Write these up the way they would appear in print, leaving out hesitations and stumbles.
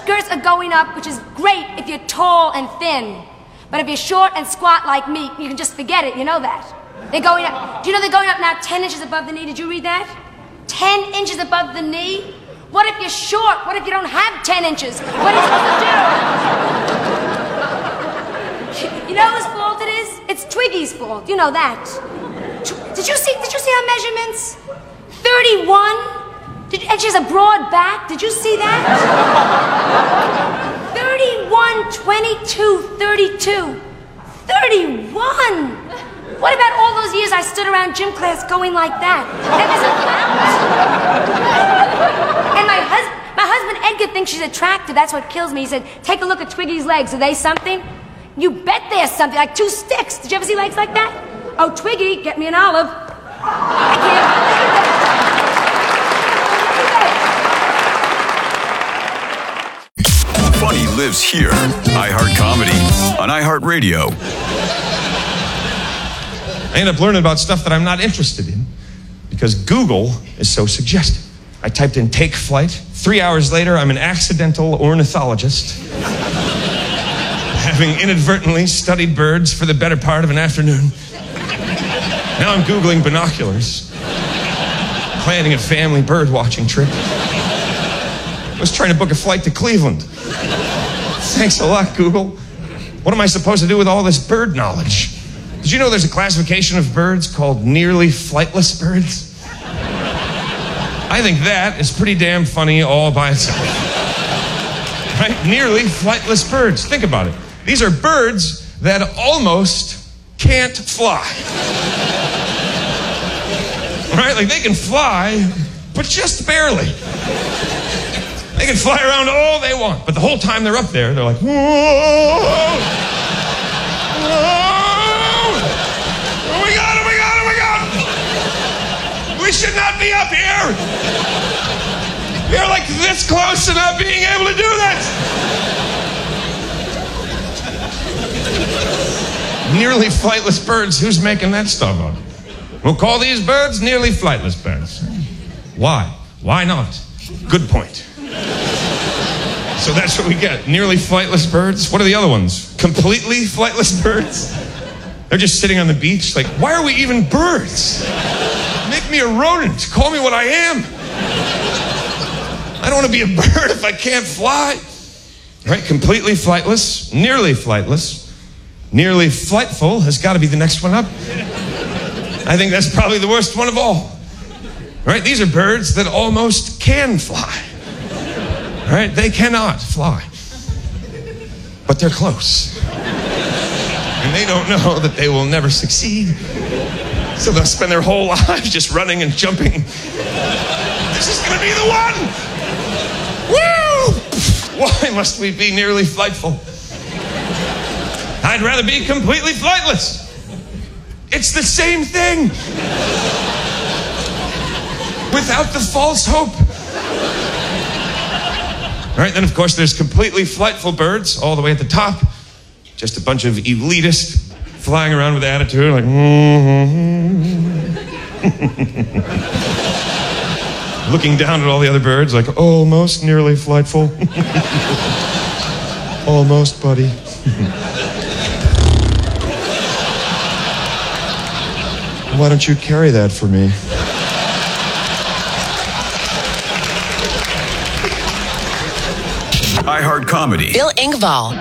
skirts are going up, which is great if you're tall and thin. But if you're short and squat like me, you can just forget it, you know that. They're going up. Do you know they're going up now 10 inches above the knee? Did you read that? 10 inches above the knee? What if you're short? What if you don't have 10 inches? What are you supposed to do? You know whose fault it is? It's Twiggy's fault. You know that. Did you see her measurements? 31. And she has a broad back. Did you see that? 31, 22, 32. 31. What about all those years I stood around gym class going like that? That doesn't count. And my husband Edgar thinks she's attractive. That's what kills me. He said, take a look at Twiggy's legs. Are they something? You bet they're something. Like 2 sticks. Did you ever see legs like that? Oh, Twiggy, get me an olive. I can't. Funny lives here. iHeart Comedy on iHeartRadio. I end up learning about stuff that I'm not interested in because Google is so suggestive. I typed in take flight. 3 hours later, I'm an accidental ornithologist, having inadvertently studied birds for the better part of an afternoon. Now I'm Googling binoculars, planning a family bird watching trip. I was trying to book a flight to Cleveland. Thanks a lot, Google. What am I supposed to do with all this bird knowledge? Did you know there's a classification of birds called nearly flightless birds? I think that is pretty damn funny all by itself. Right? Nearly flightless birds. Think about it. These are birds that almost can't fly. Right? Like they can fly, but just barely. They can fly around all they want, but the whole time they're up there, they're like, whoa, whoa. We should not be up here. We are like this close to not being able to do this. Nearly flightless birds. Who's making that stuff up? We'll call these birds nearly flightless birds. Why? Why not? Good point. So that's what we get. Nearly flightless birds. What are the other ones? Completely flightless birds? They're just sitting on the beach like, why are we even birds? Make me a rodent. Call me what I am. I don't want to be a bird if I can't fly. Right? Completely flightless. Nearly flightless. Nearly flightful has got to be the next one up. I think that's probably the worst one of all. Right? These are birds that almost can fly. Right? They cannot fly. But they're close. And they don't know that they will never succeed. So they'll spend their whole lives just running and jumping. This is going to be the one! Woo! Why must we be nearly flightful? I'd rather be completely flightless. It's the same thing. Without the false hope. All right, then of course there's completely flightful birds all the way at the top. Just a bunch of elitists flying around with attitude like looking down at all the other birds like almost nearly flightful. Almost, buddy. Why don't you carry that for me? iHeart Comedy. Bill Engvall.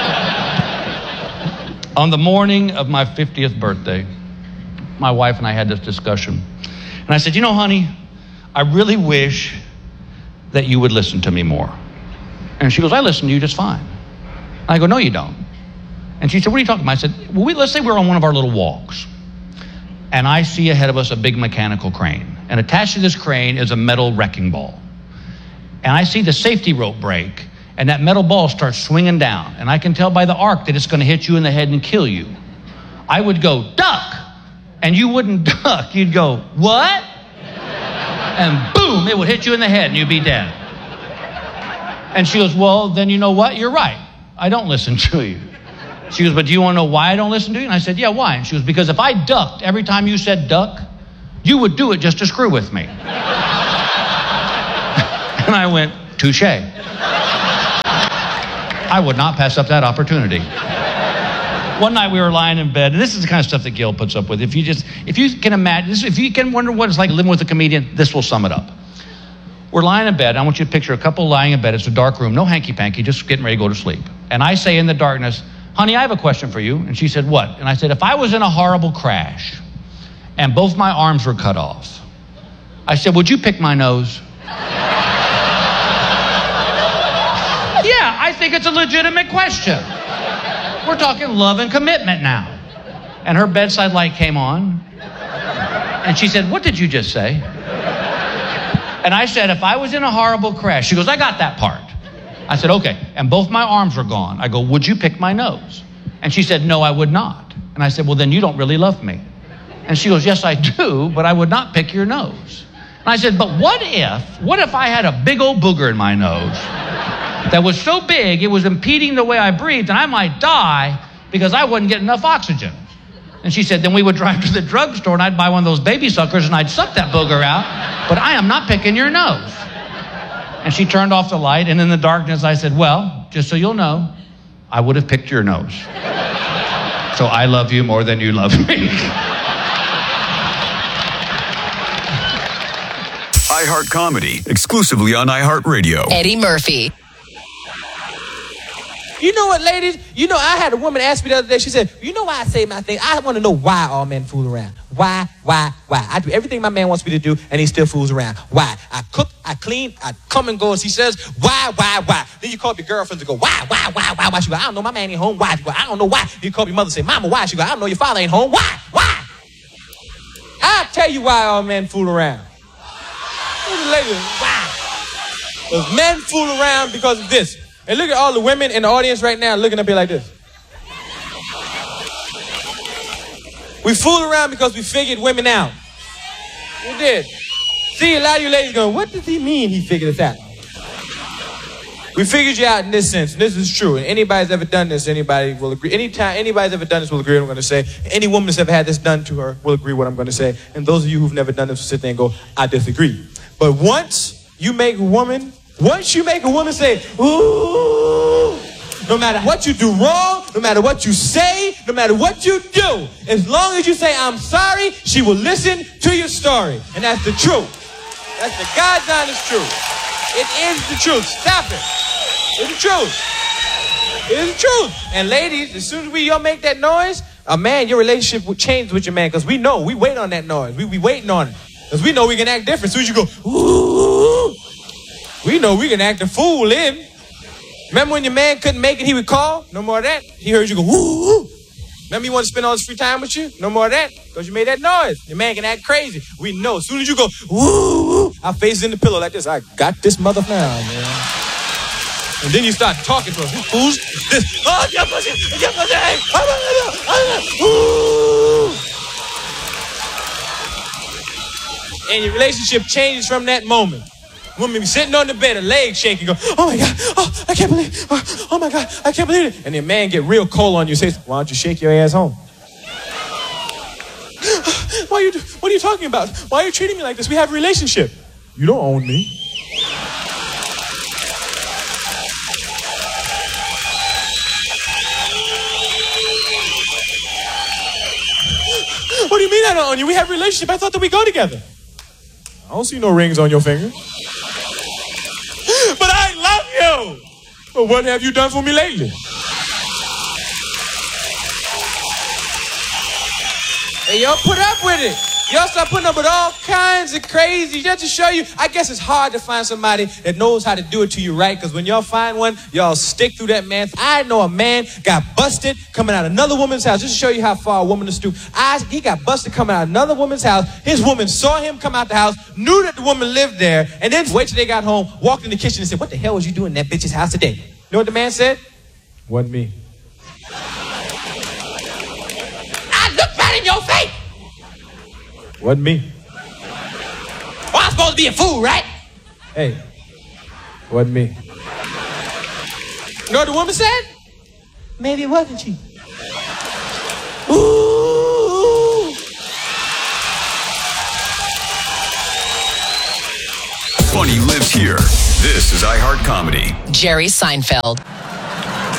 On the morning of my 50th birthday, my wife and I had this discussion. And I said, you know, honey, I really wish that you would listen to me more. And she goes, I listen to you just fine. And I go, no, you don't. And she said, what are you talking about? I said, well, let's say we're on one of our little walks. And I see ahead of us a big mechanical crane. And attached to this crane is a metal wrecking ball. And I see the safety rope break. And that metal ball starts swinging down. And I can tell by the arc that it's going to hit you in the head and kill you. I would go, duck. And you wouldn't duck. You'd go, what? And boom, it would hit you in the head and you'd be dead. And she goes, well, then you know what? You're right. I don't listen to you. She goes, but do you want to know why I don't listen to you? And I said, yeah, why? And she goes, because if I ducked every time you said duck, you would do it just to screw with me. And I went, touche. I would not pass up that opportunity. One night we were lying in bed, and this is the kind of stuff that Gail puts up with. If you can imagine, if you can wonder what it's like living with a comedian, this will sum it up. We're lying in bed. I want you to picture a couple lying in bed. It's a dark room, no hanky-panky, just getting ready to go to sleep. And I say in the darkness, honey, I have a question for you. And she said, what? And I said, if I was in a horrible crash and both my arms were cut off, I said, would you pick my nose? Yeah, I think it's a legitimate question. We're talking love and commitment now. And her bedside light came on. And she said, what did you just say? And I said, if I was in a horrible crash. She goes, I got that part. I said, okay. And both my arms were gone. I go, would you pick my nose? And she said, no, I would not. And I said, well, then you don't really love me. And she goes, yes, I do, but I would not pick your nose. And I said, but what if I had a big old booger in my nose that was so big it was impeding the way I breathed and I might die because I wouldn't get enough oxygen? And she said, then we would drive to the drugstore and I'd buy one of those baby suckers and I'd suck that booger out, but I am not picking your nose. And she turned off the light, and in the darkness I said, well, just so you'll know, I would have picked your nose. So I love you more than you love me. iHeart Comedy, exclusively on iHeartRadio. Eddie Murphy. You know what, ladies? You know, I had a woman ask me the other day, she said, you know why I say my thing? I want to know why all men fool around. Why? I do everything my man wants me to do, and he still fools around. Why? I cook, I clean, I come and go, and she says, why? Then you call up your girlfriends and go, why? She go, I don't know, my man ain't home. Why? She go, I don't know why. You call up your mother and say, mama, why? She go, I don't know, your father ain't home. Why? I'll tell you why all men fool around. Ladies, why? Because men fool around because of this. And look at all the women in the audience right now looking up here like this. We fool around because we figured women out. We did. See, a lot of you ladies going, what does he mean he figured us out? We figured you out in this sense, and this is true. And anybody's ever done this, anybody will agree. Anytime anybody's ever done this will agree what I'm going to say. Any woman that's ever had this done to her will agree what I'm going to say. And those of you who've never done this will sit there and go, I disagree. But once you make a woman say, ooh, no matter what you do wrong, no matter what you say, no matter what you do, as long as you say, I'm sorry, she will listen to your story. And that's the truth. That's the God's honest truth. It is the truth. Stop it. It's the truth. It is the truth. And ladies, as soon as y'all make that noise, your relationship will change with your man, because we know, we wait on that noise. We waiting on it. Because we know we can act different. As soon as you go, ooh, we know we can act a fool in. Remember when your man couldn't make it, he would call? No more of that. He heard you go, ooh. Remember you want to spend all this free time with you? No more of that. Because you made that noise. Your man can act crazy. We know. As soon as you go, ooh, our face in the pillow like this. I got this mother now, man. And then you start talking to us. Who's this? Oh, your pussy. Ooh. And your relationship changes from that moment. Women be sitting on the bed, her legs shaking, go, oh my God, oh, I can't believe it. Oh my God, I can't believe it. And the man get real cold on you, says, why don't you shake your ass home? What are you talking about? Why are you treating me like this? We have a relationship. You don't own me. What do you mean I don't own you? We have a relationship. I thought that we go together. I don't see no rings on your fingers. But I love you. Well, what have you done for me lately? And y'all put up with it. Y'all start putting up with all kinds of crazy, just to show you. I guess it's hard to find somebody that knows how to do it to you right, because when y'all find one, y'all stick through that man. I know a man got busted coming out of another woman's house, just to show you how far a woman is stoop. He got busted coming out of another woman's house. His woman saw him come out the house, knew that the woman lived there, and then wait till they got home, walked in the kitchen and said, what the hell was you doing in that bitch's house today? You know what the man said? Wasn't me. I looked right in your face. Wasn't me. Well, I'm supposed to be a fool, right? Hey, wasn't me. You know what the woman said? Maybe it wasn't she. Ooh. Funny lives here. This is iHeart Comedy. Jerry Seinfeld.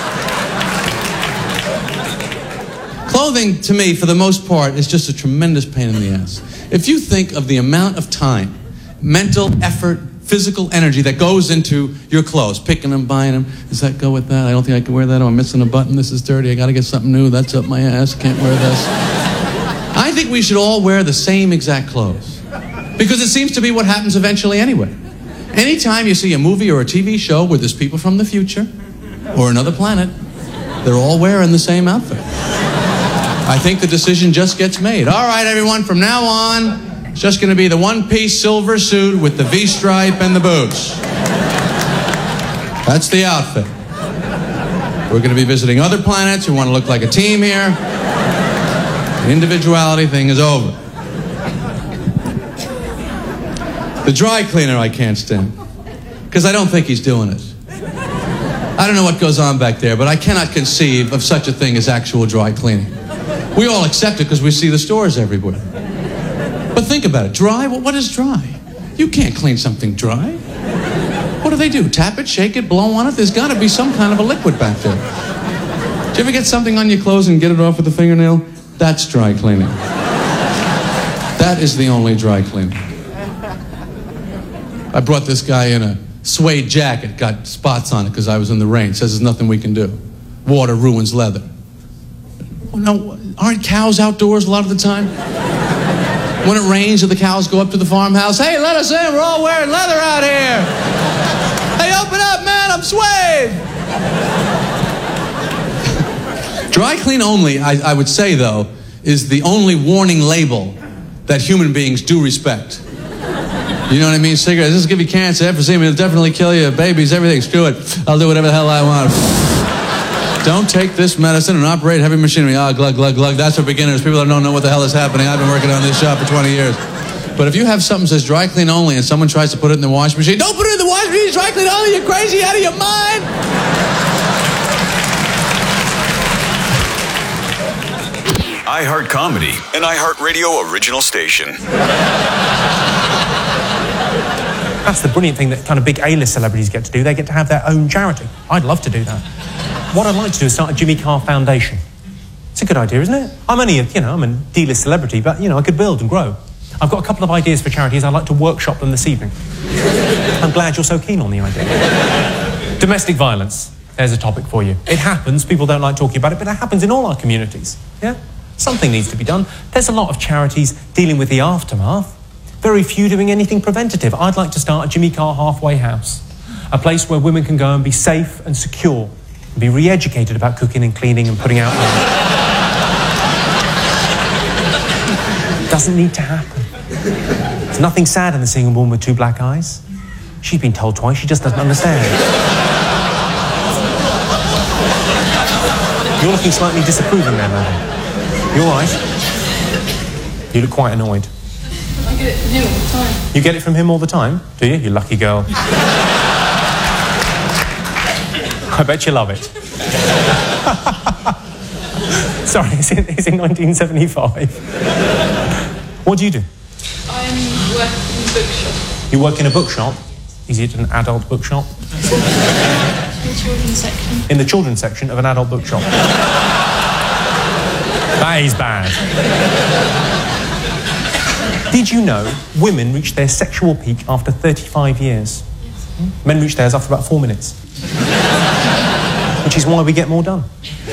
Clothing, to me, for the most part, is just a tremendous pain in the ass. If you think of the amount of time, mental effort, physical energy that goes into your clothes, picking them, buying them. Does that go with that? I don't think I can wear that. Oh, I'm missing a button. This is dirty. I got to get something new. That's up my ass. Can't wear this. I think we should all wear the same exact clothes because it seems to be what happens eventually anyway. Anytime you see a movie or a TV show where there's people from the future or another planet, they're all wearing the same outfit. I think the decision just gets made. All right, everyone, from now on, it's just going to be the one-piece silver suit with the V-stripe and the boots. That's the outfit. We're going to be visiting other planets who want to look like a team here. The individuality thing is over. The dry cleaner I can't stand, because I don't think he's doing it. I don't know what goes on back there, but I cannot conceive of such a thing as actual dry cleaning. We all accept it because we see the stores everywhere. But think about it. Dry? What is dry? You can't clean something dry. What do they do? Tap it, shake it, blow on it? There's got to be some kind of a liquid back there. Do you ever get something on your clothes and get it off with a fingernail? That's dry cleaning. That is the only dry cleaning. I brought this guy in a suede jacket, got spots on it because I was in the rain. Says there's nothing we can do. Water ruins leather. Well, no, aren't cows outdoors a lot of the time? When it rains, do the cows go up to the farmhouse? Hey, let us in. We're all wearing leather out here. Hey, open up, man. I'm suede. Dry clean only, I would say, though, is the only warning label that human beings do respect. You know what I mean? Cigarettes, this will give you cancer, emphysema, it'll definitely kill you, babies, everything, screw it. I'll do whatever the hell I want. Don't take this medicine and operate heavy machinery. Glug, glug, glug. That's for beginners. People that don't know what the hell is happening. I've been working on this shop for 20 years. But if you have something that says dry clean only and someone tries to put it in the washing machine, don't put it in the washing machine, dry clean only, you're crazy, out of your mind. iHeart Comedy, an iHeart Radio original station. That's the brilliant thing that kind of big A-list celebrities get to do. They get to have their own charity. I'd love to do that. What I'd like to do is start a Jimmy Carr Foundation. It's a good idea, isn't it? I'm only I'm a D-list celebrity, but, I could build and grow. I've got a couple of ideas for charities. I'd like to workshop them this evening. I'm glad you're so keen on the idea. Domestic violence. There's a topic for you. It happens. People don't like talking about it, but it happens in all our communities. Yeah? Something needs to be done. There's a lot of charities dealing with the aftermath. Very few doing anything preventative. I'd like to start a Jimmy Carr halfway house. A place where women can go and be safe and secure. And be re-educated about cooking and cleaning and putting out Doesn't need to happen. There's nothing sadder than seeing a woman with two black eyes. She's been told twice, she just doesn't understand. You're looking slightly disapproving there, madam. You all right? You look quite annoyed. I get it from him all the time. You get it from him all the time, do you? You lucky girl. I bet you love it. Sorry, it's in 1975. What do you do? I work in a bookshop. You work in a bookshop? Is it an adult bookshop? In the children's section. In the children's section of an adult bookshop. That is bad. Did you know women reach their sexual peak after 35 years? Men reach theirs after about 4 minutes. Which is why we get more done.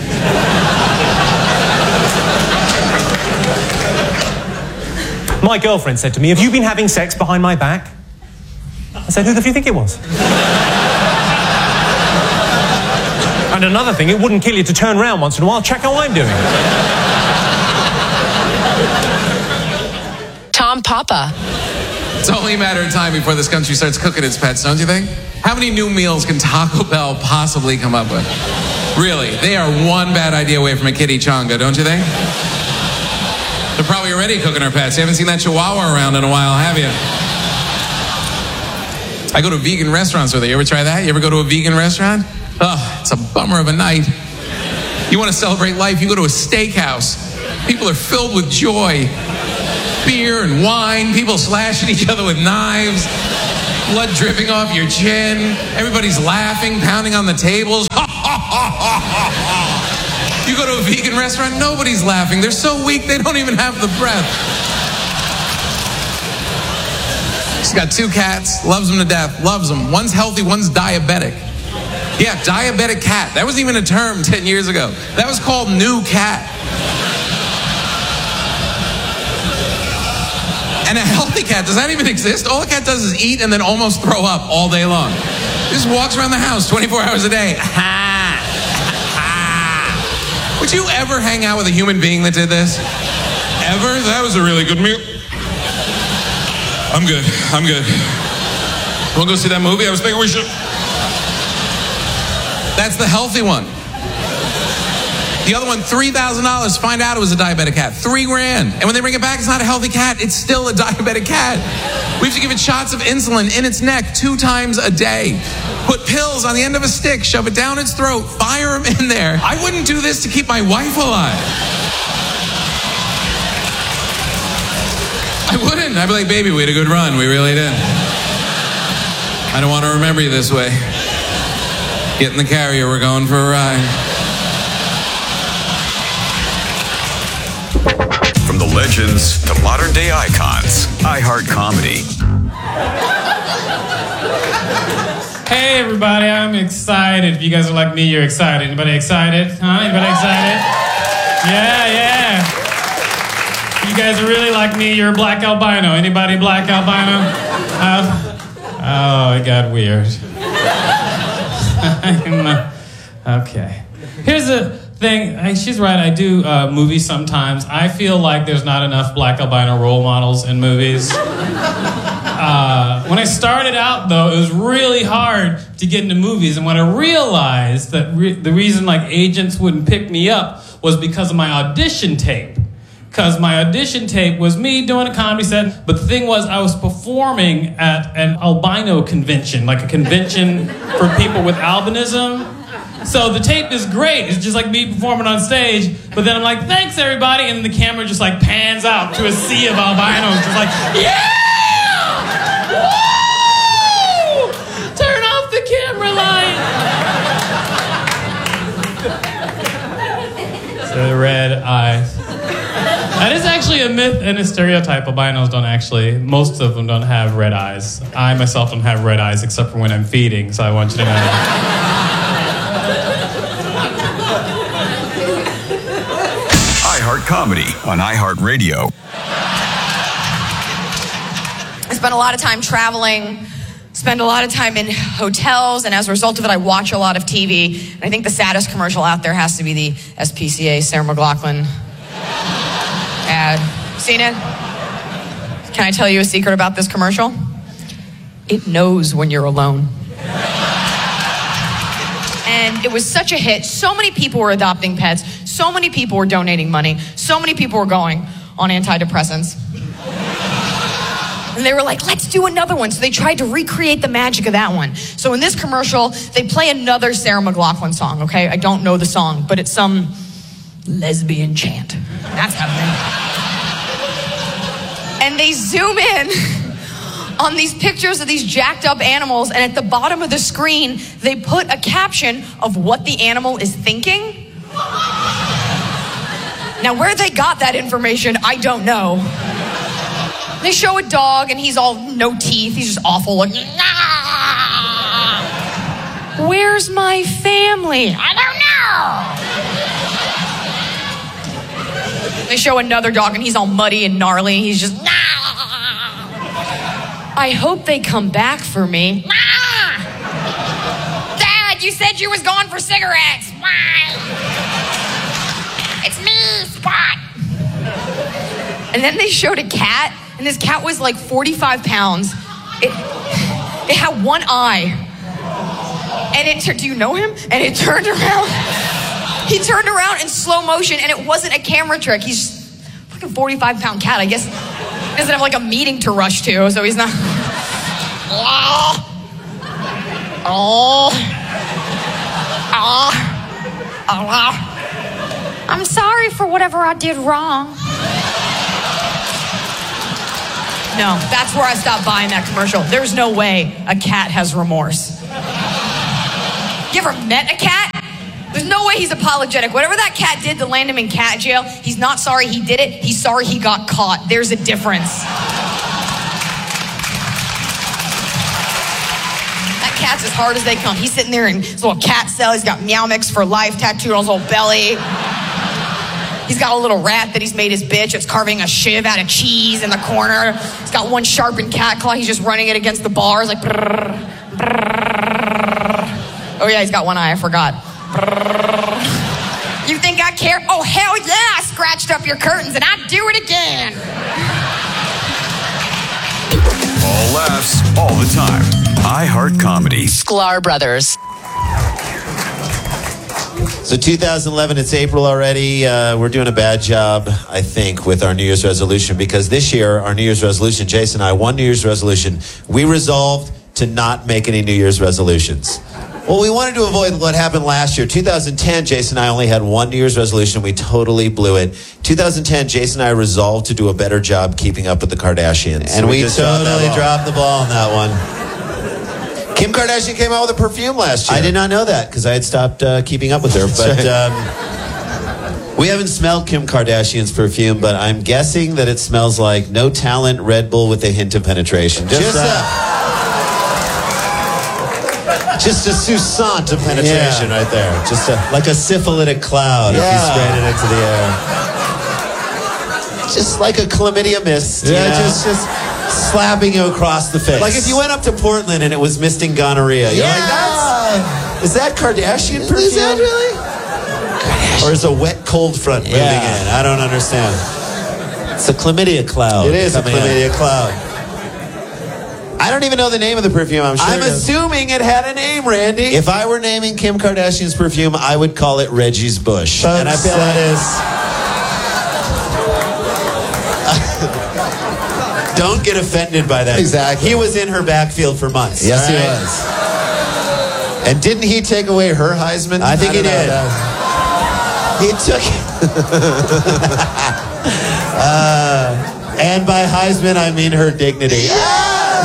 My girlfriend said to me, "Have you been having sex behind my back?" I said, "Who the f*** do you think it was?" And another thing, it wouldn't kill you to turn around once in a while, check how I'm doing. Tom Papa. It's only a matter of time before this country starts cooking its pets, don't you think? How many new meals can Taco Bell possibly come up with? Really, they are one bad idea away from a kitty chonga, don't you think? They're probably already cooking our pets. You haven't seen that Chihuahua around in a while, have you? I go to vegan restaurants with you. You ever try that? You ever go to a vegan restaurant? Oh, it's a bummer of a night. You want to celebrate life, you go to a steakhouse. People are filled with joy. Beer and wine, people slashing each other with knives, blood dripping off your chin, everybody's laughing, pounding on the tables. You You go to a vegan restaurant, nobody's laughing. They're so weak, they don't even have the breath. She's got 2 cats, loves them to death, loves them. One's healthy, one's diabetic. Yeah, diabetic cat. That wasn't even a term 10 years ago. That was called new cat. And a healthy cat, does that even exist? All a cat does is eat and then almost throw up all day long. Just walks around the house 24 hours a day. Would you ever hang out with a human being that did this? Ever? That was a really good meal. I'm good. Wanna go see that movie? I was thinking we should. That's the healthy one. The other one, $3,000. Find out it was a diabetic cat. $3,000. And when they bring it back, it's not a healthy cat. It's still a diabetic cat. We have to give it shots of insulin in its neck 2 times a day. Put pills on the end of a stick, shove it down its throat, fire them in there. I wouldn't do this to keep my wife alive. I wouldn't. I'd be like, baby, we had a good run. We really did. I don't want to remember you this way. Get in the carrier. We're going for a ride. From the legends to modern day icons, iHeart Comedy. Hey everybody, I'm excited. If you guys are like me, you're excited. Anybody excited? Huh? Anybody excited? Yeah. You guys are really like me, you're a black albino. Anybody black albino? Oh, it got weird. Okay. Here's the thing. She's right. I do movies sometimes. I feel like there's not enough black albino role models in movies. When I started out, though, it was really hard to get into movies. And when I realized that the reason like agents wouldn't pick me up was because of my audition tape. Because my audition tape was me doing a comedy set. But the thing was, I was performing at an albino convention, like a convention for people with albinism. So the tape is great. It's just like me performing on stage. But then I'm like, thanks, everybody. And then the camera just like pans out to a sea of albinos. Just like, yeah! Woo! Turn off the camera light. So the red eyes. That is actually a myth and a stereotype. Albinos don't actually, most of them don't have red eyes. I myself don't have red eyes except for when I'm feeding, so I want you to know that. iHeart Comedy on iHeart Radio. I spend a lot of time traveling, spend a lot of time in hotels, and as a result of it, I watch a lot of TV. And I think the saddest commercial out there has to be the SPCA Sarah McLachlan ad. Seen it? Can I tell you a secret about this commercial? It knows when you're alone. And it was such a hit. So many people were adopting pets. So many people were donating money. So many people were going on antidepressants. And they were like, let's do another one. So they tried to recreate the magic of that one. So in this commercial, they play another Sarah McLachlan song, okay? I don't know the song, but it's some lesbian chant. That's happening. And they zoom in on these pictures of these jacked up animals, and at the bottom of the screen, they put a caption of what the animal is thinking. Now, where they got that information, I don't know. They show a dog, and he's all no teeth. He's just awful. Like, nah. Where's my family? I don't know. They show another dog, and he's all muddy and gnarly. He's just, nah. I hope they come back for me. Nah. Dad, you said you was going for cigarettes. Why? It's me, Spot. And then they showed a cat. And this cat was like 45 pounds. It had one eye. And do you know him? And it turned around. He turned around in slow motion, and it wasn't a camera trick. He's like a 45-pound cat. I guess he doesn't have like a meeting to rush to, so he's not. I'm sorry for whatever I did wrong. No, that's where I stopped buying that commercial. There's no way a cat has remorse. You ever met a cat? There's no way he's apologetic. Whatever that cat did to land him in cat jail, he's not sorry he did it. He's sorry he got caught. There's a difference. That cat's as hard as they come. He's sitting there in his little cat cell. He's got Meow Mix for life tattooed on his whole belly. He's got a little rat that he's made his bitch. It's carving a shiv out of cheese in the corner. He's got one sharpened cat claw. He's just running it against the bars like brrr, brrr. Oh yeah, he's got one eye. I forgot. Brrr. You think I care? Oh hell yeah! I scratched up your curtains and I'd do it again. All laughs, all the time. iHeart Comedy. Sklar Brothers. So 2011, it's April already. We're doing a bad job, I think, with our New Year's resolution because this year, our New Year's resolution, Jason and I, one New Year's resolution, we resolved to not make any New Year's resolutions. Well, we wanted to avoid what happened last year. 2010, Jason and I only had one New Year's resolution. We totally blew it. 2010, Jason and I resolved to do a better job keeping up with the Kardashians. And we totally dropped the ball on that one. Kim Kardashian came out with a perfume last year. I did not know that because I had stopped keeping up with her. But we haven't smelled Kim Kardashian's perfume, but I'm guessing that it smells like no talent Red Bull with a hint of penetration. Just a sousant of penetration right there. Just like a syphilitic cloud if you sprayed it into the air. Just like a chlamydia mist. Yeah, just slapping you across the face. Like if you went up to Portland and it was misting gonorrhea. You're like, is that Kardashian perfume? Is that really? Kardashian. Or is a wet cold front moving in? I don't understand. It's a chlamydia cloud. It is a chlamydia cloud. I don't even know the name of the perfume. I'm assuming it had a name, Randy. If I were naming Kim Kardashian's perfume, I would call it Reggie's Bush. And I feel that is... Don't get offended by that. Exactly. He was in her backfield for months. Yes, he was. And didn't he take away her Heisman? I think he did. He took and by Heisman, I mean her dignity. Yes!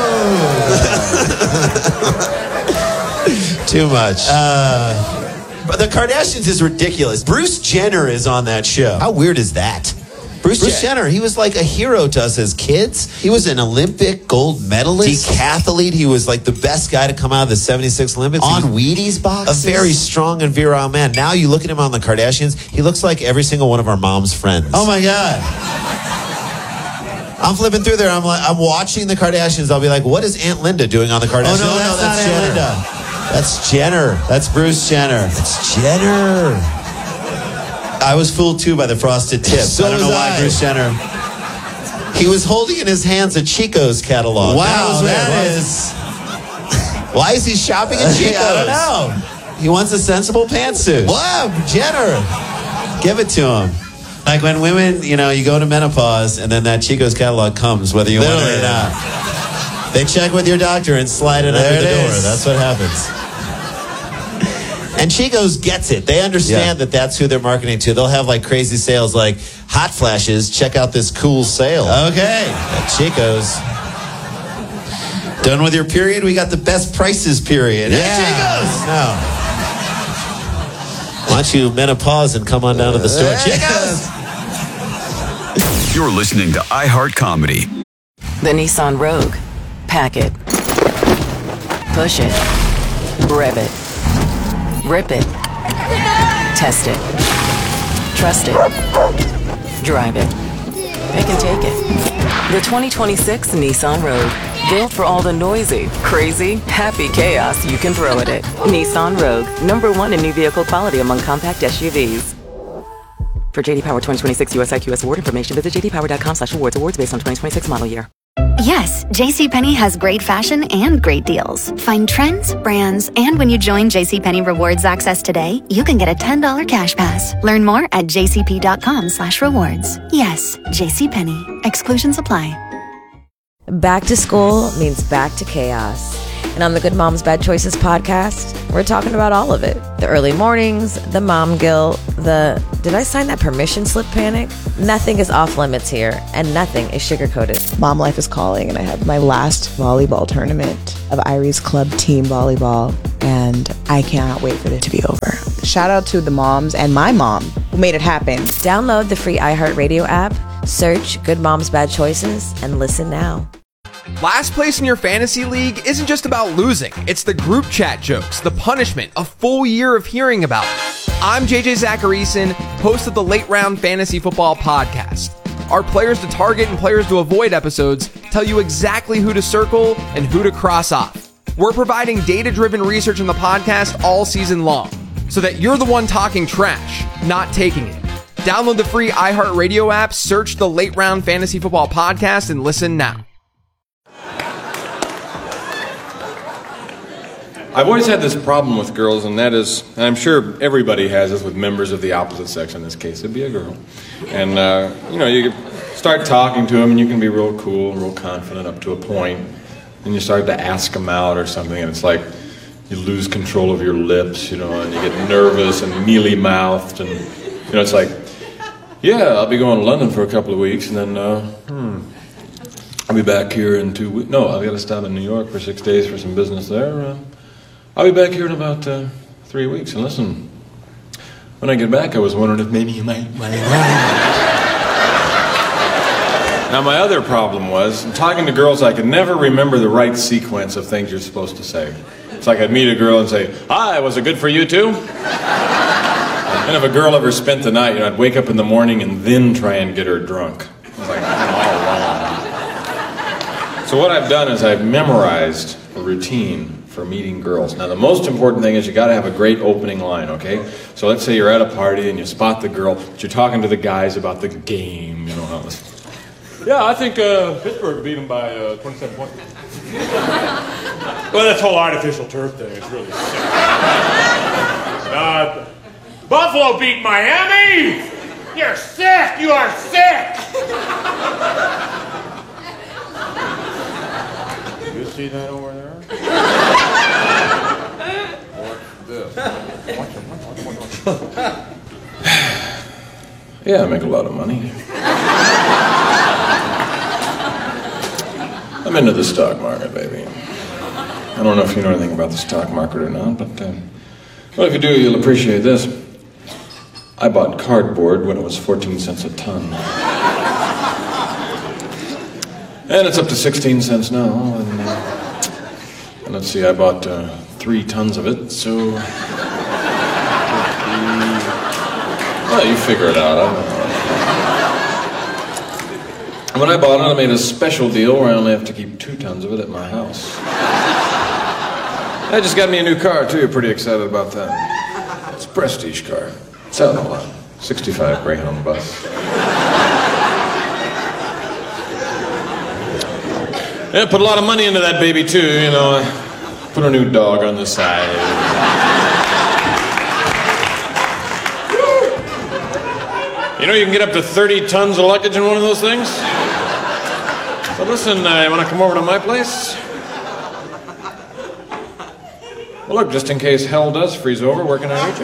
Too much. But the Kardashians is ridiculous. Bruce Jenner is on that show. How weird is that? Bruce Jenner, he was like a hero to us as kids. He was an Olympic gold medalist, decathlete. He was like the best guy to come out of the 76 Olympics. On Wheaties boxes. A very strong and virile man. Now you look at him on the Kardashians, he looks like every single one of our mom's friends. Oh my God. I'm flipping through there. I'm watching the Kardashians. I'll be like, what is Aunt Linda doing on the Kardashians? Oh, no, that's Jenner. Linda. That's Jenner. That's Bruce Jenner. That's Jenner. I was fooled too by the frosted tips. So I don't know why Bruce Jenner. He was holding in his hands a Chico's catalog. Wow, that is. Why is he shopping at Chico's? I don't know. He wants a sensible pantsuit. Wow, Jenner. Give it to him. Like when women, you go to menopause and then that Chico's catalog comes, whether you want it or not. They check with your doctor and slide it under the door. That's what happens. And Chico's gets it. They understand that that's who they're marketing to. They'll have like crazy sales like hot flashes. Check out this cool sale. Okay. At Chico's. Done with your period? We got the best prices period. Yeah. At Chico's. No. Why don't you menopause and come on down to the store? Chico's. You're listening to iHeart Comedy. The Nissan Rogue. Pack it. Push it. Rev it. Rip it. Test it. Trust it. Drive it. Pick and take it. The 2026 Nissan Rogue. Built for all the noisy, crazy, happy chaos you can throw at it. Nissan Rogue. #1 in new vehicle quality among compact SUVs. For JD Power 2026 US IQS award information, visit jdpower.com/awards. Awards based on 2026 model year. Yes, JCPenney has great fashion and great deals. Find trends, brands, and when you join JCPenney Rewards Access today, you can get a $10 cash pass. Learn more at jcp.com/rewards. Yes, JCPenney. Exclusions apply. Back to school means back to chaos. And on the Good Moms Bad Choices podcast, we're talking about all of it. The early mornings, the mom guilt, the did I sign that permission slip panic? Nothing is off limits here, and nothing is sugar-coated. Mom life is calling, and I have my last volleyball tournament of Irie's club team volleyball, and I cannot wait for it to be over. shout out to the moms and my mom who made it happen. Download the free iHeartRadio app, search Good Moms Bad Choices, and listen now. Last place in your fantasy league isn't just about losing. It's the group chat jokes, the punishment, a full year of hearing about it. I'm JJ Zacharyson, host of the Late Round Fantasy Football Podcast. Our players to target and players to avoid episodes tell you exactly who to circle and who to cross off. We're providing data-driven research in the podcast all season long, so that you're the one talking trash, not taking it. Download the free iHeartRadio app, search the Late Round Fantasy Football Podcast, and listen now. I've always had this problem with girls, and that is, and I'm sure everybody has this with members of the opposite sex. In this case, it'd be a girl. And, you start talking to them, and you can be real cool, real confident up to a point. And you start to ask them out or something, and it's like you lose control of your lips, and you get nervous and mealy-mouthed. And, it's like, yeah, I'll be going to London for a couple of weeks, and then, I'll be back here in 2 weeks. No, I've got to stop in New York for 6 days for some business there. I'll be back here in about 3 weeks. And listen, when I get back, I was wondering if maybe you might want to ride. Now, my other problem was, talking to girls, I could never remember the right sequence of things you're supposed to say. It's like I'd meet a girl and say, "Hi, was it good for you too?" And if a girl ever spent the night, I'd wake up in the morning and then try and get her drunk. It was like, all wrong. So what I've done is I've memorized a routine for meeting girls. Now, the most important thing is you got to have a great opening line, okay? So let's say you're at a party and you spot the girl, but you're talking to the guys about the game, how this. Yeah, I think Pittsburgh beat them by 27 points. Well, this whole artificial turf thing is really sick. Buffalo beat Miami! You're sick! You are sick! You see that over there? Yeah, I make a lot of money. I'm into the stock market, baby. I don't know if you know anything about the stock market or not, but well, if you do, you'll appreciate this. I bought cardboard when it was 14 cents a ton. And it's up to 16 cents now. And let's see, I bought 3 tons of it, so... Well, you figure it out. I don't know. When I bought it, I made a special deal where I only have to keep 2 tons of it at my house. I just got me a new car, too. You're pretty excited about that. It's a prestige car. Selling a lot. 65 Greyhound bus. Yeah, put a lot of money into that baby, too. I put a new dog on the side. You can get up to 30 tons of luggage in one of those things. So listen, you want to come over to my place? Well, look, just in case hell does freeze over, where can I reach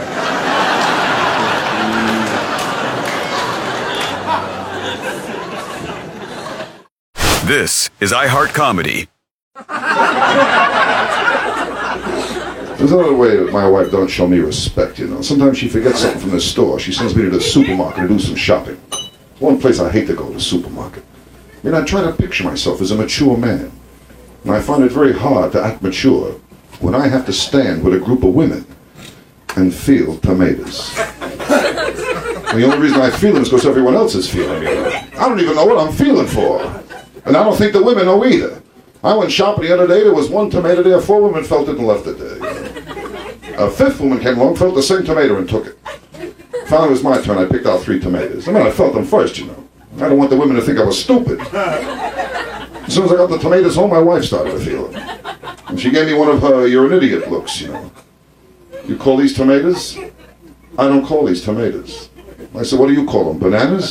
you? This is iHeart Comedy. There's another way that my wife don't show me respect, Sometimes she forgets something from the store. She sends me to the supermarket to do some shopping. One place I hate to go, the supermarket. I try to picture myself as a mature man. And I find it very hard to act mature when I have to stand with a group of women and feel tomatoes. The only reason I feel them is because everyone else is feeling it. I don't even know what I'm feeling for. And I don't think the women know either. I went shopping the other day, there was 1 tomato there, 4 women felt it and left it there. A 5th woman came along, felt the same tomato and took it. Finally it was my turn, I picked out 3 tomatoes. I felt them first, I don't want the women to think I was stupid. As soon as I got the tomatoes home, my wife started to feel it. And she gave me one of her "you're an idiot" looks, You call these tomatoes? I don't call these tomatoes. I said, what do you call them, bananas?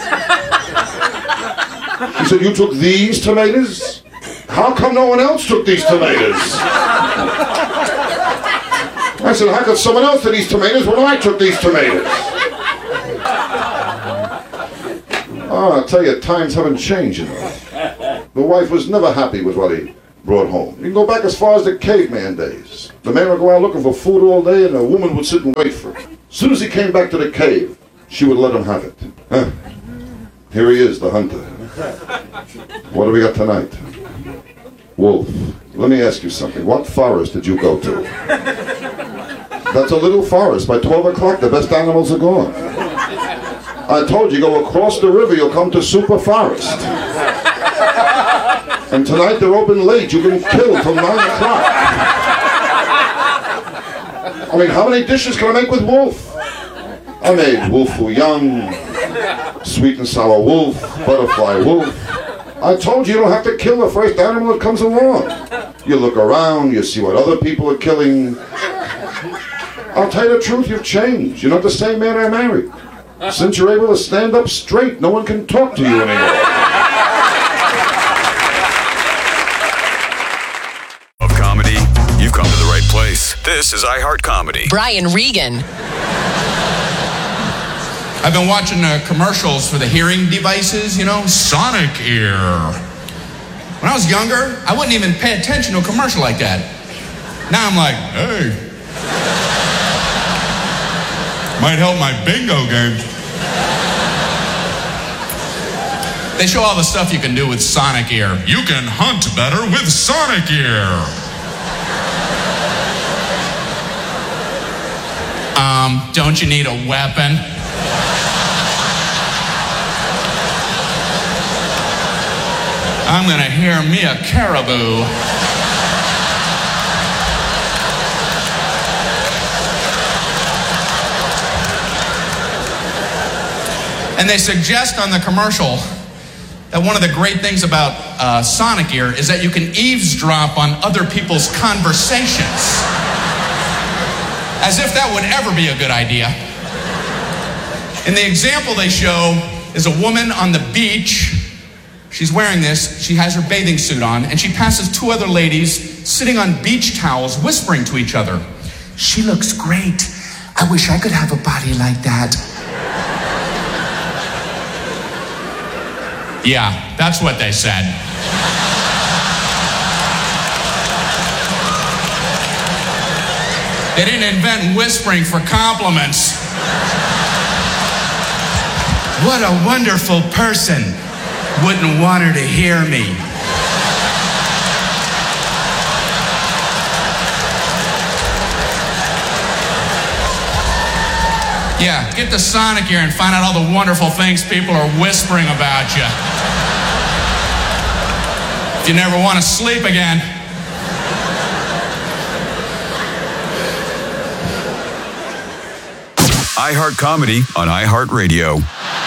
She said, you took these tomatoes? How come no one else took these tomatoes? I said, how could someone else take these tomatoes when I took these tomatoes? Oh, I'll tell you, times haven't changed, The wife was never happy with what he brought home. You can go back as far as the caveman days. The man would go out looking for food all day, and the woman would sit and wait for him. As soon as he came back to the cave, she would let him have it. Huh. Here he is, the hunter. What do we got tonight? Wolf. Let me ask you something. What forest did you go to? That's a little forest. By 12 o'clock, the best animals are gone. I told you, go across the river, you'll come to Super Forest. And tonight they're open late. You can kill till 9 o'clock. I mean, how many dishes can I make with wolf? I made wolf foo young, sweet and sour wolf, butterfly wolf. I told you, you don't have to kill the first animal that comes along. You look around, you see what other people are killing. I'll tell you the truth, you've changed. You're not the same man I married. Since you're able to stand up straight, no one can talk to you anymore. Of comedy, you've come to the right place. This is iHeart Comedy. Brian Regan. I've been watching commercials for the hearing devices, you know, Sonic Ear. When I was younger, I wouldn't even pay attention to a commercial like that. Now I'm like, hey, might help my bingo game. They show all the stuff you can do with Sonic Ear. You can hunt better with Sonic Ear. Don't you need a weapon? I'm gonna hear me a caribou. And they suggest on the commercial that one of the great things about Sonic Ear is that you can eavesdrop on other people's conversations. As if that would ever be a good idea. In the example they show is a woman on the beach. She's wearing this, she has her bathing suit on, and she passes two other ladies sitting on beach towels whispering to each other. She looks great. I wish I could have a body like that. Yeah, that's what they said. They didn't invent whispering for compliments. What a wonderful person. Wouldn't want her to hear me. Yeah, get the Sonic Ear and find out all the wonderful things people are whispering about you. If you never want to sleep again. iHeart Comedy on iHeartRadio.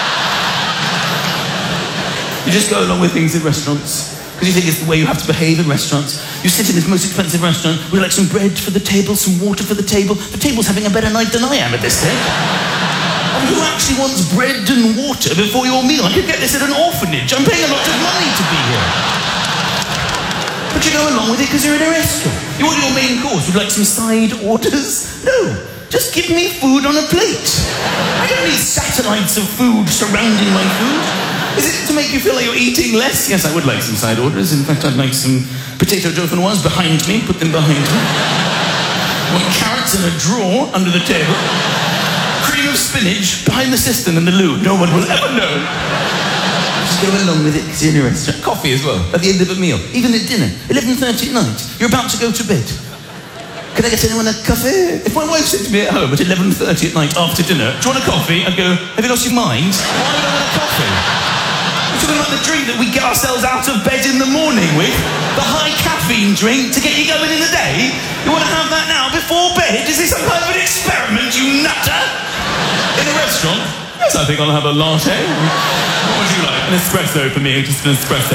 You just go along with things in restaurants because you think it's the way you have to behave in restaurants. You sit in this most expensive restaurant, would you like some bread for the table, some water for the table? The table's having a better night than I am at this stage. And who actually wants bread and water before your meal? I could get this at an orphanage. I'm paying a lot of money to be here. But you go along with it because you're in a restaurant. You want your main course, would you like some side orders? No, just give me food on a plate. I don't need satellites of food surrounding my food. Is it to make you feel like you're eating less? Yes, I would like some side orders. In fact, I'd like some potato dauphinoise behind me. Put them behind me. I want carrots in a drawer under the table. Cream of spinach behind the cistern and the loo. No one will ever know. Just go along with it because you're in a restaurant. Coffee as well, at the end of a meal. Even at dinner, 11:30 at night. You're about to go to bed. Can I get anyone a coffee? If my wife said to me at home at 11:30 at night after dinner, do you want a coffee? I'd go, have you lost your mind? Why would I want a coffee? We're talking about the drink that we get ourselves out of bed in the morning with. The high caffeine drink to get you going in the day. You want to have that now before bed? Is this some kind of an experiment, you nutter? In a restaurant? Yes, I think I'll have a latte. What would you like? An espresso for me, just an espresso.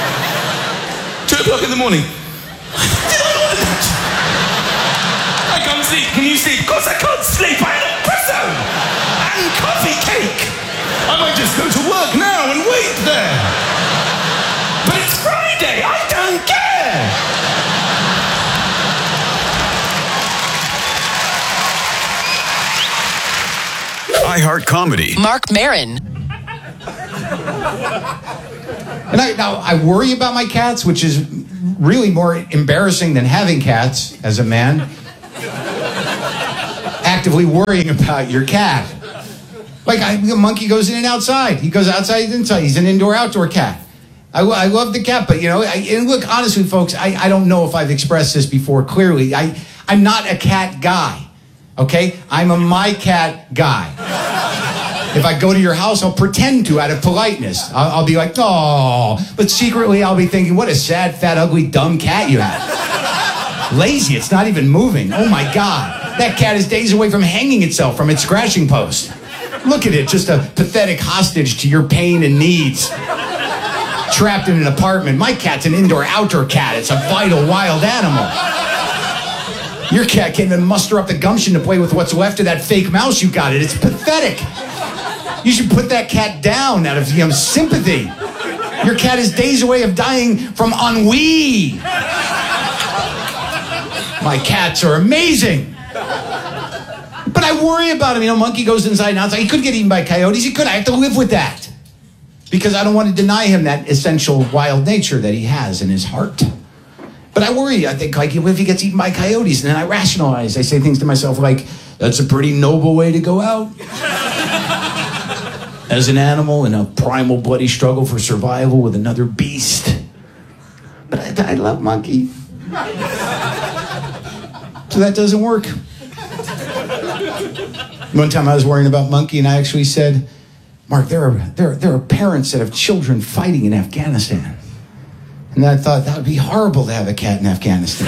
2 o'clock in the morning. Did I order that? I can't sleep. Can you sleep? Of course I can't sleep. I had espresso and coffee cake. I might just go to work now and wait there. But it's Friday. I don't care. iHeart Comedy. Mark Maron. And now I worry about my cats, which is really more embarrassing than having cats as a man. Actively worrying about your cat. Like, the monkey goes in and outside. He goes outside and inside. He's an indoor-outdoor cat. I love the cat, but, and look, honestly, folks, I don't know if I've expressed this before clearly. I'm not a cat guy, okay? I'm a my cat guy. If I go to your house, I'll pretend to out of politeness. I'll be like, oh, but secretly I'll be thinking, what a sad, fat, ugly, dumb cat you have. Lazy, it's not even moving. Oh, my God. That cat is days away from hanging itself from its scratching post. Look at it, just a pathetic hostage to your pain and needs. Trapped in an apartment. My cat's an indoor-outdoor cat. It's a vital, wild animal. Your cat can't even muster up the gumption to play with what's left of that fake mouse you got it. It's pathetic. You should put that cat down out of sympathy. Your cat is days away of dying from ennui. My cats are amazing. But I worry about him. Monkey goes inside and outside. He could get eaten by coyotes. He could. I have to live with that. Because I don't want to deny him that essential wild nature that he has in his heart. But I worry. I think, like, if he gets eaten by coyotes, and then I rationalize. I say things to myself like, that's a pretty noble way to go out. As an animal in a primal, bloody struggle for survival with another beast. But I love Monkey. So that doesn't work. One time I was worrying about Monkey, and I actually said, Mark, there are parents that have children fighting in Afghanistan. And then I thought, that would be horrible to have a cat in Afghanistan.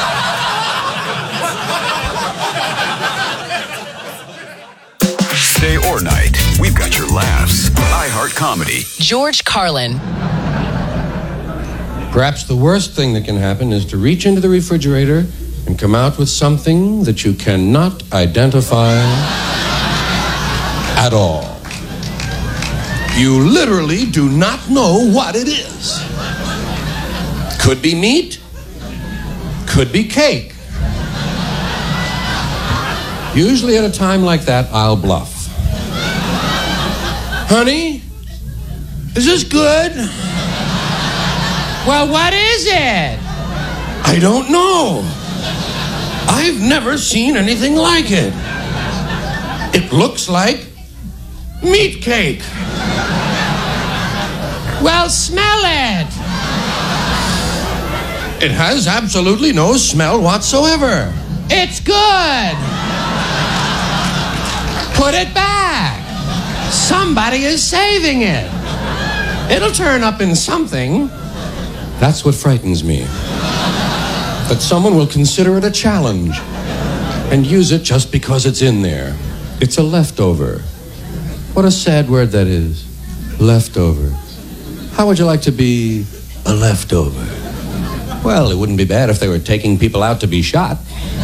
Day or night, we've got your laughs. iHeart Comedy. George Carlin. Perhaps the worst thing that can happen is to reach into the refrigerator and come out with something that you cannot identify at all. You literally do not know what it is. Could be meat, could be cake. Usually at a time like that, I'll bluff. Honey, is this good? Well, what is it? I don't know. I've never seen anything like it. It looks like meat cake. Well, smell it. It has absolutely no smell whatsoever. It's good. Put it back. Somebody is saving it. It'll turn up in something. That's what frightens me. That someone will consider it a challenge and use it just because it's in there. It's a leftover. What a sad word that is. Leftover. How would you like to be a leftover? Well, it wouldn't be bad if they were taking people out to be shot.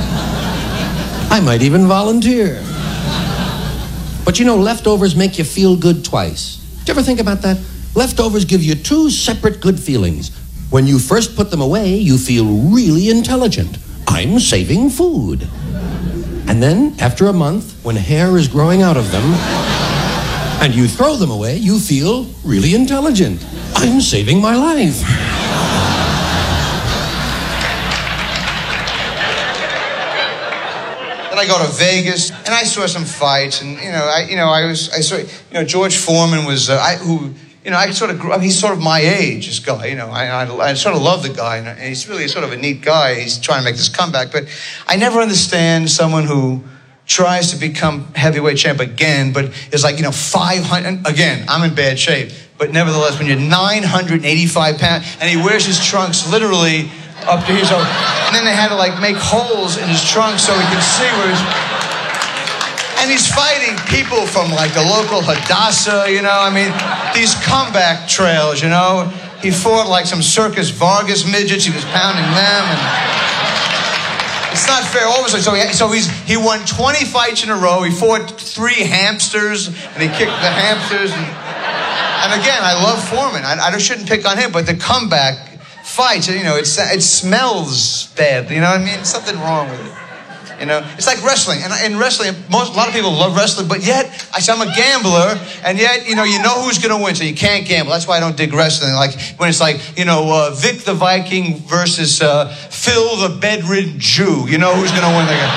I might even volunteer. But leftovers make you feel good twice. Did you ever think about that? Leftovers give you two separate good feelings. When you first put them away, you feel really intelligent. I'm saving food. And then, after a month, when hair is growing out of them, and you throw them away, you feel really intelligent. I'm saving my life. Then I go to Vegas, and I saw some fights, and I saw George Foreman was I sort of grew up. He's sort of my age, this guy. I sort of love the guy, and he's really sort of a neat guy. He's trying to make this comeback, but I never understand someone who tries to become heavyweight champ again, but is like 500. Again, I'm in bad shape, but nevertheless, when you're 985 pounds, and he wears his trunks literally up to here, so, and then they had to make holes in his trunks so he could see where he's. And he's fighting people from the local Hadassah, these comeback trails, He fought some Circus Vargas midgets. He was pounding them. And it's not fair. All of a sudden, he won 20 fights in a row. He fought 3 hamsters, and he kicked the hamsters. And again, I love Foreman. I shouldn't pick on him, but the comeback fights, it smells bad. Something wrong with it. You know, it's like wrestling. And in wrestling, a lot of people love wrestling, but yet, I'm a gambler, and yet, you know who's going to win, so you can't gamble. That's why I don't dig wrestling. Like, when it's like, Vic the Viking versus Phil the bedridden Jew. You know who's going to win the game.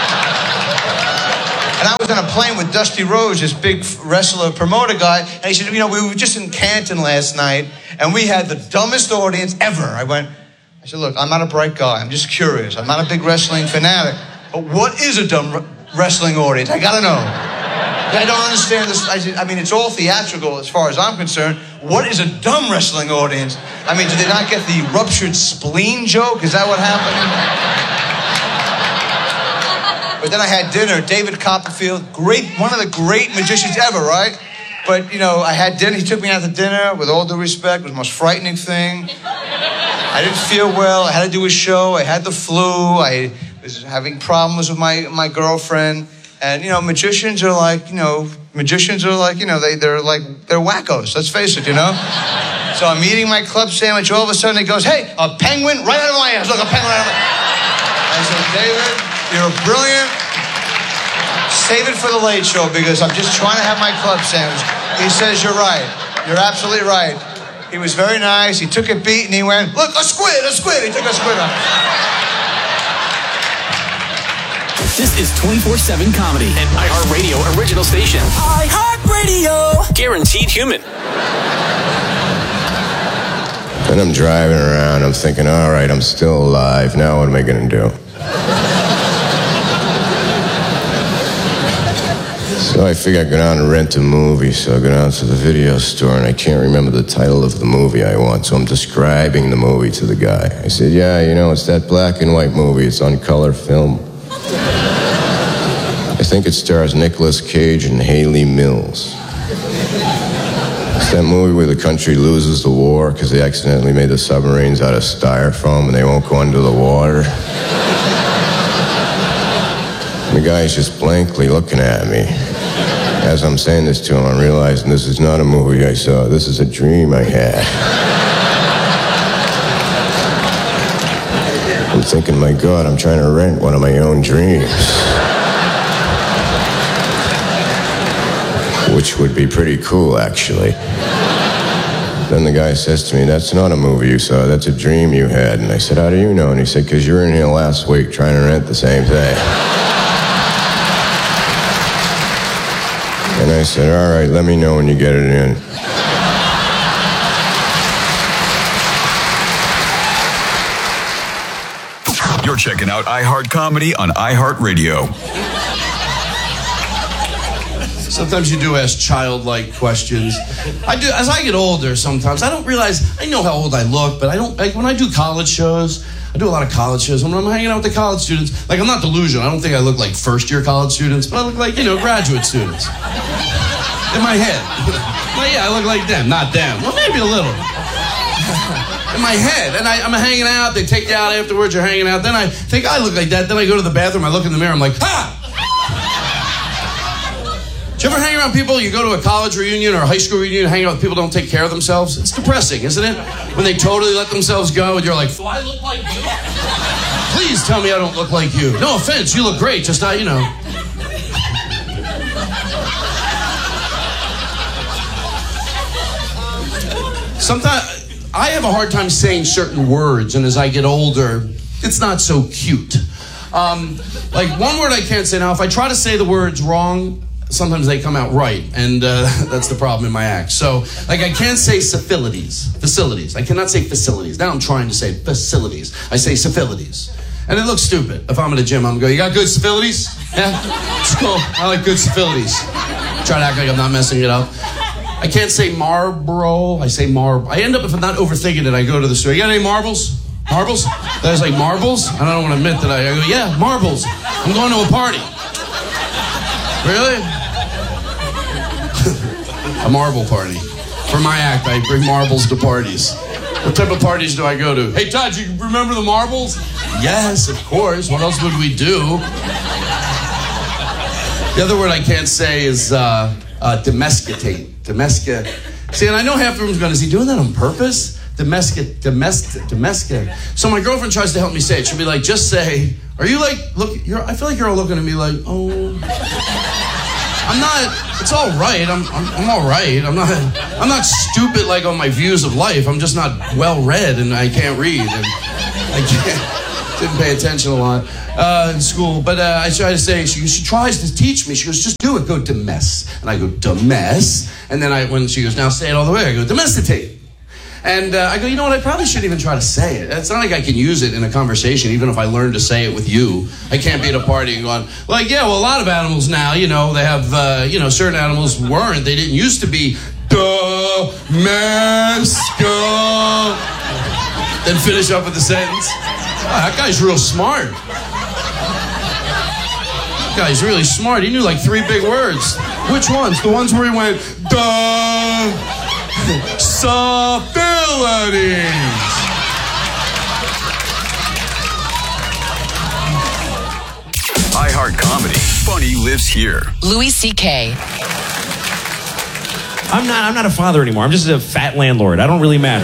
And I was on a plane with Dusty Rhodes, this big wrestler promoter guy, and he said, we were just in Canton last night, and we had the dumbest audience ever. I said, look, I'm not a bright guy. I'm just curious. I'm not a big wrestling fanatic. But what is a dumb wrestling audience? I gotta know. I don't understand this. I mean, it's all theatrical as far as I'm concerned. What is a dumb wrestling audience? I mean, do they not get the ruptured spleen joke? Is that what happened? But then I had dinner. David Copperfield, one of the great magicians ever, right? But, I had dinner. He took me out to dinner, with all due respect. It was the most frightening thing. I didn't feel well. I had to do a show. I had the flu. I was having problems with my girlfriend. And, magicians are like, they're wackos. Let's face it, So I'm eating my club sandwich. All of a sudden it goes, hey, a penguin right out of my ass. Look, a penguin right out of my ass. I said, David, you're brilliant. Save it for the late show because I'm just trying to have my club sandwich. He says, you're right. You're absolutely right. He was very nice. He took a beat and he went, look, a squid. He took a squid on. This is 24/7 comedy, an iHeartRadio original station. iHeartRadio. Guaranteed human. Then I'm driving around, I'm thinking, all right, I'm still alive. Now what am I going to do? So I figure I'd go down and rent a movie. So I go down to the video store, and I can't remember the title of the movie I want. So I'm describing the movie to the guy. I said, yeah, it's that black and white movie. It's on color film. I think it stars Nicolas Cage and Haley Mills. It's that movie where the country loses the war because they accidentally made the submarines out of styrofoam and they won't go under the water. And the guy's just blankly looking at me. As I'm saying this to him, I'm realizing this is not a movie I saw. This is a dream I had. I'm thinking, my God, I'm trying to rent one of my own dreams. Which would be pretty cool, actually. Then the guy says to me, that's not a movie you saw, that's a dream you had. And I said, how do you know? And he said, because you were in here last week trying to rent the same thing. And I said, all right, let me know when you get it in. You're checking out iHeart Comedy on iHeartRadio. Sometimes you do ask childlike questions. I do. As I get older, sometimes I don't realize. I know how old I look, but I don't. When I do college shows, I do a lot of college shows. When I'm hanging out with the college students, I'm not delusional. I don't think I look like first-year college students, but I look like graduate students. In my head, I look like them, not them. Well, maybe a little. In my head, and I'm hanging out. They take you out afterwards. You're hanging out. Then I think I look like that. Then I go to the bathroom. I look in the mirror. I'm like, ha! Do you ever hang around people, you go to a college reunion or a high school reunion, hang out with people who don't take care of themselves? It's depressing, isn't it? When they totally let themselves go and you're like, do I look like you? Please tell me I don't look like you. No offense, you look great, just not, Sometimes I have a hard time saying certain words, and as I get older, it's not so cute. Like one word I can't say now, if I try to say the words wrong, sometimes they come out right, and that's the problem in my act. So, like, I can't say facilities. I cannot say facilities. Now I'm trying to say facilities. I say syphilities. And it looks stupid. If I'm at a gym, I'm going to go, you got good syphilities? Yeah? It's cool. I like good syphilities. Try to act like I'm not messing it up. I can't say Marlboro. I say I end up, if I'm not overthinking it, I go to the store. You got any marbles? Marbles? Then I was like, marbles? I don't want to admit that I go, yeah, marbles. I'm going to a party. Really? A marble party. For my act, I bring marbles to parties. What type of parties do I go to? Hey, Todd, you remember the marbles? Yes, of course. What else would we do? The other word I can't say is domesticate. See, and I know half the room's going, is he doing that on purpose? domestic. So my girlfriend tries to help me say it. She'll be like, just say, are you like, I feel like you're all looking at me like, oh. I'm not, it's all right. I'm all right. I'm not stupid like on my views of life. I'm just not well read and I can't read. And didn't pay attention a lot in school. But I try to say, she tries to teach me. She goes, just do it. Go domess. And I go, domess. And then when she goes, now say it all the way, I go, domesticate. And I go, you know what, I probably shouldn't even try to say it. It's not like I can use it in a conversation, even if I learn to say it with you. I can't be at a party and going, like, yeah, well, a lot of animals now, they have, certain animals weren't. They didn't used to be domestic. Then finish up with the sentence. Oh, that guy's real smart. That guy's really smart. He knew like 3 big words. Which ones? The ones where he went, disabilities. iHeart Comedy. Funny lives here. Louis C.K. I'm not a father anymore. I'm just a fat landlord. I don't really matter.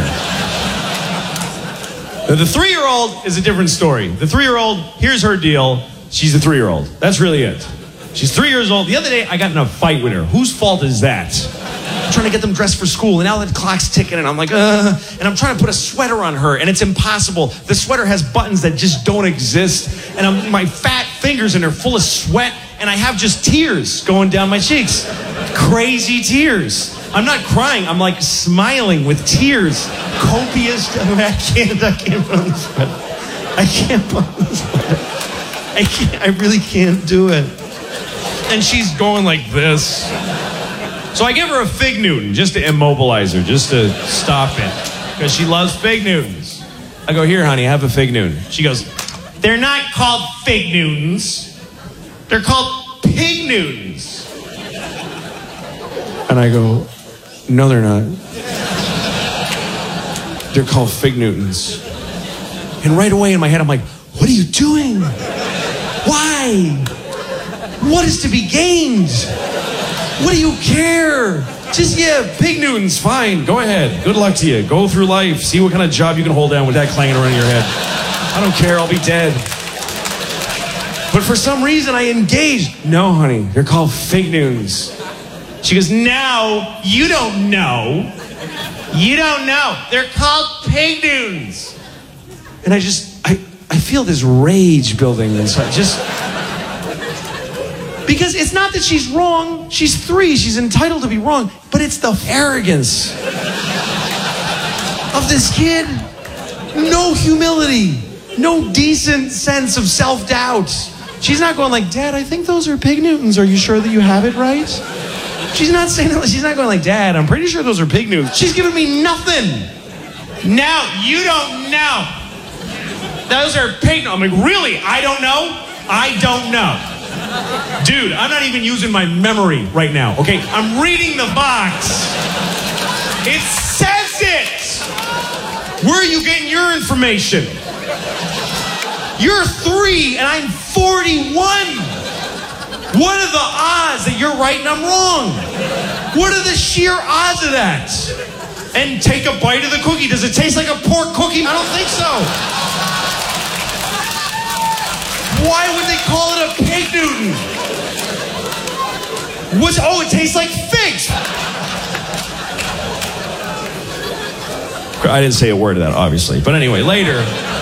The 3-year-old is a different story. The 3-year-old, here's her deal. She's a 3-year-old. That's really it. She's 3 years old. The other day, I got in a fight with her. Whose fault is that? I'm trying to get them dressed for school, and now the clock's ticking, and I'm like, and I'm trying to put a sweater on her, and it's impossible. The sweater has buttons that just don't exist, and my fat fingers, and they're full of sweat, and I have just tears going down my cheeks. Crazy tears. I'm not crying. I'm like smiling with tears. Copious. I can't put on the sweater. I can't put on the sweater. I really can't do it. And she's going like this. So I give her a Fig Newton just to immobilize her, just to stop it. Because she loves Fig Newtons. I go, here, honey, have a Fig Newton. She goes, they're not called Fig Newtons. They're called Pig Newtons. And I go, no, they're not. They're called Fig Newtons. And right away in my head, I'm like, what are you doing? Why? What is to be gained? What do you care? Just, Pig Newtons, fine. Go ahead. Good luck to you. Go through life. See what kind of job you can hold down with that clanging around your head. I don't care. I'll be dead. But for some reason, I engaged. No, honey. They're called Fig Newtons. She goes, now, you don't know. You don't know. They're called Pig Newtons. And I feel this rage building inside. Because it's not that she's wrong. She's 3. She's entitled to be wrong. But it's the arrogance of this kid. No humility. No decent sense of self-doubt. She's not going like, Dad, I think those are Pig Newtons. Are you sure that you have it right? She's not saying that. She's not going like, Dad, I'm pretty sure those are Pig Newtons. She's giving me nothing. Now, you don't know. Those are Pig Newtons. I'm like, really? I don't know? I don't know. Dude, I'm not even using my memory right now, okay? I'm reading the box. It says it. Where are you getting your information? You're 3 and I'm 41. What are the odds that you're right and I'm wrong? What are the sheer odds of that? And take a bite of the cookie. Does it taste like a pork cookie? I don't think so. Why would they call it a Pig Newton? It tastes like figs. I didn't say a word of that, obviously. But anyway, later.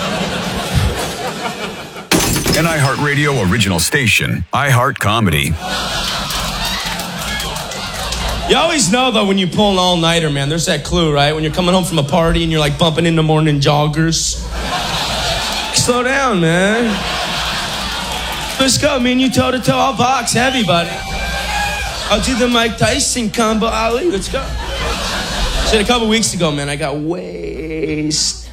An iHeartRadio original station, iHeart Comedy. You always know, though, when you pull an all-nighter, man, there's that clue, right? When you're coming home from a party and you're, like, bumping into morning joggers. Slow down, man. Let's go. Me and you toe-to-toe. I'll box heavy, buddy. I'll do the Mike Tyson combo, Ali. Let's go. Shit, a couple weeks ago, man, I got wasted.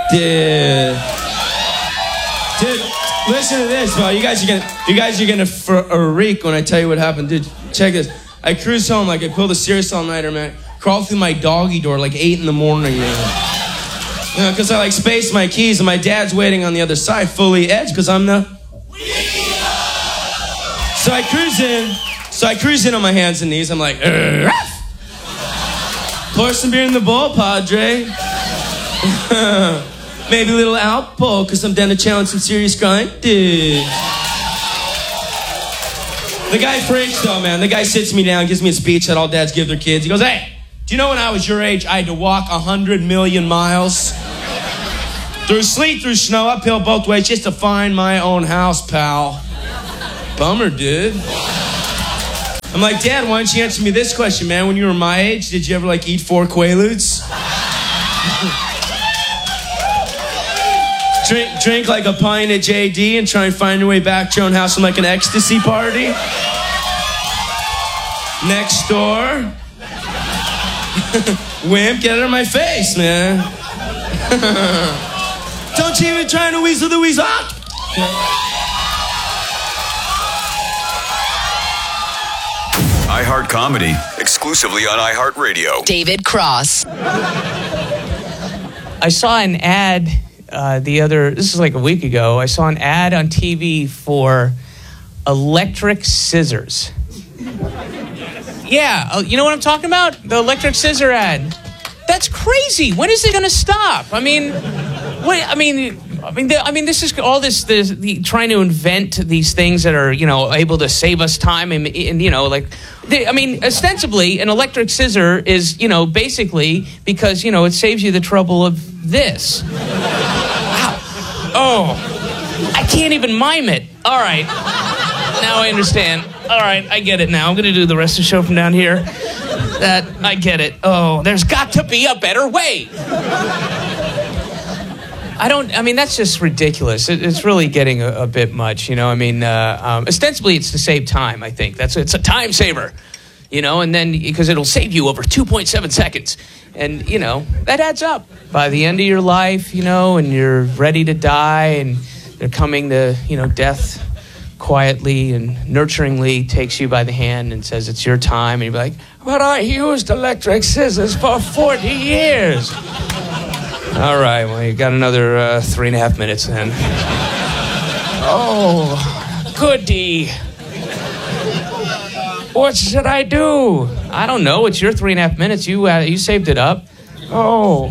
Dude, listen to this, bro. You guys are gonna freak when I tell you what happened. Dude, check this. I cruised home like I pulled a serious all-nighter, man. Crawled through my doggy door like 8 in the morning, man. You know, because I like spaced my keys and my dad's waiting on the other side, fully edged, because I'm the... So I cruise in on my hands and knees. I'm like, pour some beer in the bowl, Padre. Maybe a little Alpo, because I'm down to challenge some serious grinding. The guy freaks though, man. The guy sits me down, gives me a speech that all dads give their kids. He goes, hey, do you know when I was your age, I had to walk 100 million miles? Through sleet, through snow, uphill both ways, just to find my own house, pal. Bummer, dude. I'm like, Dad, why don't you answer me this question, man? When you were my age, did you ever, like, eat 4 Quaaludes? Drink like a pint of JD and try and find your way back to your own house in like an ecstasy party? Next door? Wimp, get out of my face, man. Don't you even try to weasel the weasel out. iHeart Comedy, exclusively on iHeartRadio. David Cross. I saw an ad this is like a week ago. I saw an ad on TV for electric scissors. Yeah, you know what I'm talking about? The electric scissor ad. That's crazy. When is it going to stop? I mean, this is all this trying to invent these things that are, able to save us time and ostensibly an electric scissor is, basically because, it saves you the trouble of this. Wow. Oh, I can't even mime it. All right. Now I understand. All right, I get it now. I'm going to do the rest of the show from down here. I get it. Oh, there's got to be a better way. That's just ridiculous. It's really getting a bit much, ostensibly it's to save time, I think. It's a time saver, and then because it'll save you over 2.7 seconds. And, that adds up. By the end of your life, and you're ready to die and they're coming to, death quietly and nurturingly takes you by the hand and says it's your time. And you're like, but I used electric scissors for 40 years. All right, well, you got another 3.5 minutes then. Oh, goody. What should I do? I don't know. It's your 3.5 minutes. You saved it up. Oh.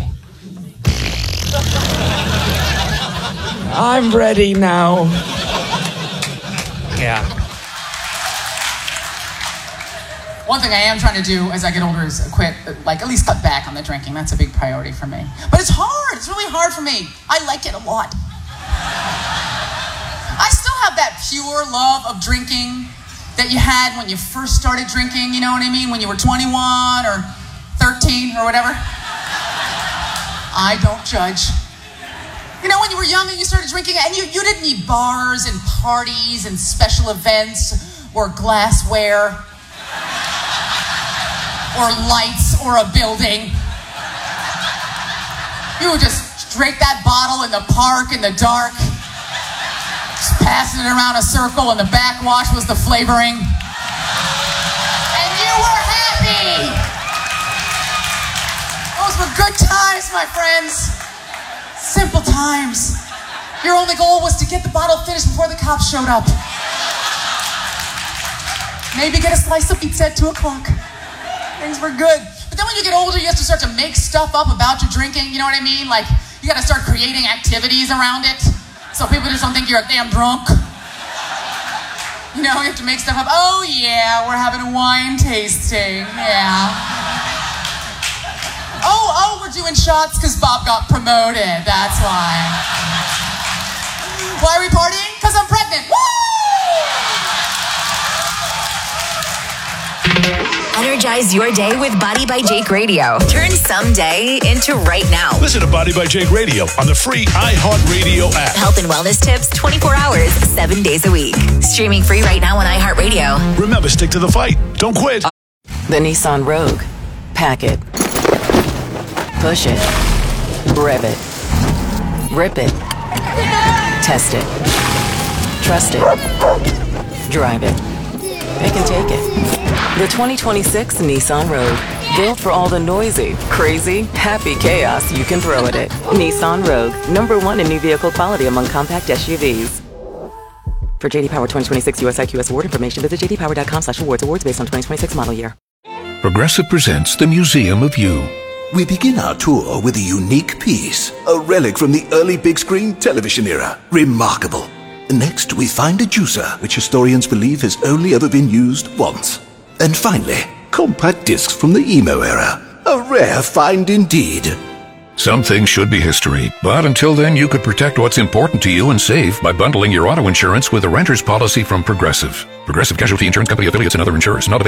I'm ready now. Yeah. One thing I am trying to do as I get older is quit, at least cut back on the drinking. That's a big priority for me. But it's hard. It's really hard for me. I like it a lot. I still have that pure love of drinking that you had when you first started drinking, you know what I mean? When you were 21 or 13 or whatever. I don't judge. When you were young and you started drinking, and you didn't need bars and parties and special events or glassware or lights or a building. You would just drink that bottle in the park in the dark, just passing it around a circle, and the backwash was the flavoring. And you were happy. Those were good times, my friends. Simple times. Your only goal was to get the bottle finished before the cops showed up. Maybe get a slice of pizza at 2 o'clock. Things were good. But then when you get older, you have to start to make stuff up about your drinking. You know what I mean? Like, you got to start creating activities around it so people just don't think you're a damn drunk. You have to make stuff up. Oh, yeah, we're having a wine tasting. Yeah. Oh, we're doing shots because Bob got promoted. That's why. Why are we partying? Because I'm pregnant. Woo! Energize your day with Body by Jake Radio. Turn someday into right now. Listen to Body by Jake Radio on the free iHeartRadio app. Health and wellness tips 24 hours, 7 days a week. Streaming free right now on iHeartRadio. Remember, stick to the fight. Don't quit. The Nissan Rogue. Pack it. Push it. Rev it. Rip it. Test it. Trust it. Drive it. Pick and take it. The 2026 Nissan Rogue. Built for all the noisy, crazy, happy chaos you can throw at it. Nissan Rogue. #1 in new vehicle quality among compact SUVs. For JD Power 2026 US IQS award information, visit jdpower.com/awards. Awards based on 2026 model year. Progressive presents The Museum of You. We begin our tour with a unique piece, a relic from the early big screen television era. Remarkable. Next, we find a juicer, which historians believe has only ever been used once. And finally, compact discs from the emo era. A rare find indeed. Some things should be history, but until then you could protect what's important to you and save by bundling your auto insurance with a renter's policy from Progressive. Progressive Casualty Insurance Company affiliates and other insurers. Not